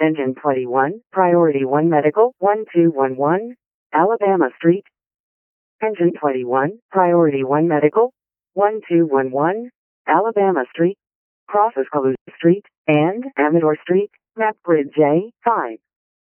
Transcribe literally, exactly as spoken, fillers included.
Engine twenty-one, Priority one Medical, one two one one, Alabama Street. Engine twenty-one, Priority one Medical, one two one one, Alabama Street. Crosses Calusa Street and Amador Street, map grid J five.